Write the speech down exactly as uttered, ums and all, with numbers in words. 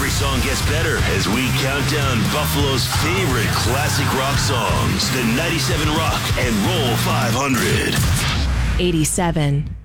Every song gets better as we count down Buffalo's favorite classic rock songs, the ninety-seven Rock and Roll five hundred. eighty-seven.